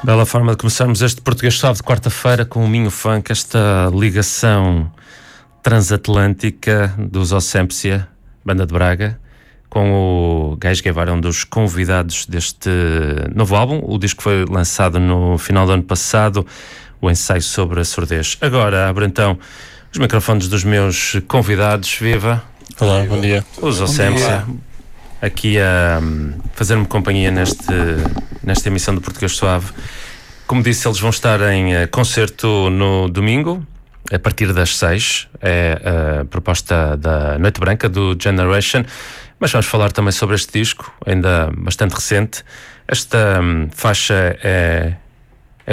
Bela forma de começarmos este Português Suave de quarta-feira com o Minho Funk, esta ligação transatlântica dos Ossempsia, banda de Braga, com o Gais Guevara, um dos convidados deste novo álbum. O disco foi lançado no final do ano passado, o ensaio sobre a surdez. Agora abro então os microfones dos meus convidados. Viva! Olá, bom dia. Os Ossempsia, aqui a fazer-me companhia nesta emissão do Português Suave. Como disse, eles vão estar em concerto no domingo, a partir das 6. É a proposta da Noite Branca, do Generation. Mas vamos falar também sobre este disco, ainda bastante recente. Esta faixa é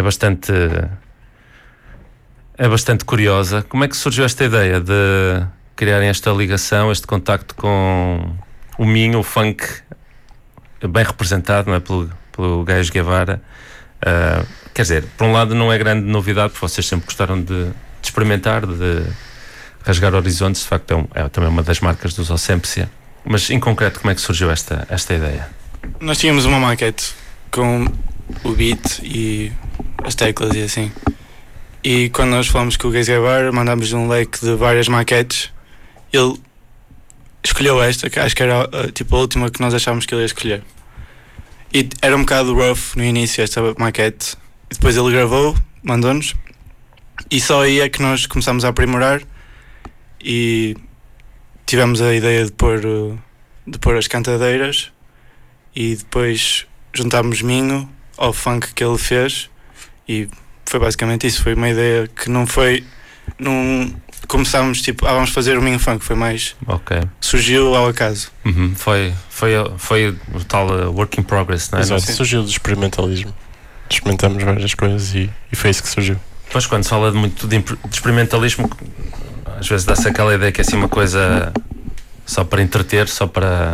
bastante curiosa. Como é que surgiu esta ideia de criarem esta ligação, este contacto com o Minho, o funk bem representado, não é, pelo Gais Guevara? Quer dizer, por um lado não é grande novidade, porque vocês sempre gostaram de experimentar, de rasgar horizontes. De facto é também uma das marcas dos Ossempsia. Mas em concreto, como é que surgiu esta ideia? Nós tínhamos uma maquete com o beat e as teclas e assim. E quando nós falamos com o Gais Guevara, mandámos um leque de várias maquetes. Ele escolheu esta, que acho que era tipo a última que nós achávamos que ele ia escolher. E era um bocado rough no início esta maquete. E depois ele gravou, mandou-nos. E só aí é que nós começámos a aprimorar. E tivemos a ideia de pôr as cantadeiras. E depois juntámos Minho ao funk que ele fez. E foi basicamente isso. Foi uma ideia que não foi... começámos tipo, vamos fazer o Minho Funk, foi mais... Ok. Surgiu ao acaso. Foi o tal work in progress, não é? Exato, surgiu do experimentalismo. Experimentamos várias coisas e foi isso que surgiu. Pois, quando se fala muito de experimentalismo, às vezes dá-se aquela ideia que é assim uma coisa só para entreter, só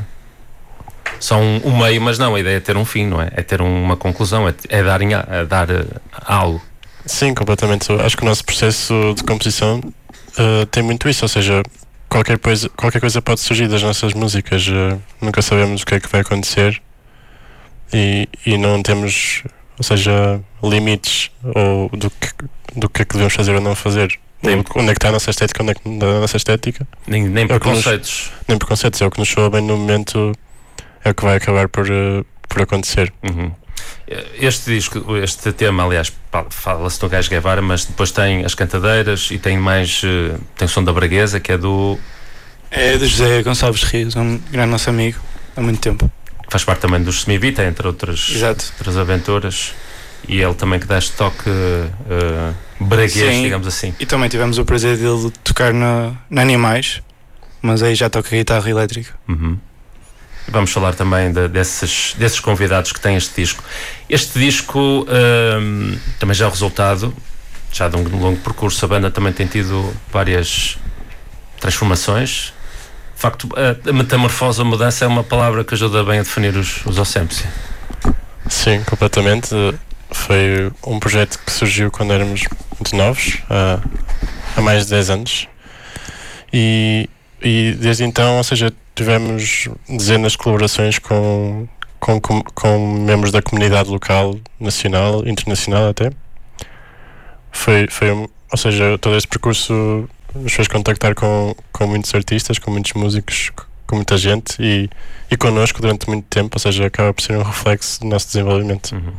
um meio, mas não, a ideia é ter um fim, não é? É ter uma conclusão, é dar algo. Sim, completamente. Acho que o nosso processo de composição tem muito isso, ou seja, qualquer coisa pode surgir das nossas músicas. Nunca sabemos o que é que vai acontecer e não temos, ou seja, limites ou do que é que devemos fazer ou não fazer. Onde é que está a nossa estética, onde é que não está a nossa estética. Nem preconceitos. Nem preconceitos, é o que nos soa bem no momento, é o que vai acabar por acontecer. Uhum. Este tema, aliás, fala-se no Gais Guevara, mas depois tem as cantadeiras e tem mais, tem o som da Braguesa, que é do José Gonçalves Rios, um grande nosso amigo há muito tempo. Faz parte também dos Semivita, entre outras aventuras, e ele também que dá este toque braguês, digamos assim. E também tivemos o prazer dele tocar na Animais, mas aí já toca guitarra elétrica. Uhum. Vamos falar também desses convidados que têm este disco. Este disco também já é o resultado já de um longo percurso. A banda também tem tido várias transformações. De facto, a metamorfose, a mudança é uma palavra que ajuda bem a definir os Ossempsia. Sim, completamente. Foi um projeto que surgiu quando éramos muito novos, há mais de 10 anos. E desde então, ou seja, tivemos dezenas de colaborações com membros da comunidade local, nacional, internacional até. Ou seja, todo este percurso nos fez contactar com muitos artistas, com muitos músicos, com muita gente e connosco durante muito tempo, ou seja, acaba por ser um reflexo do nosso desenvolvimento. Uhum.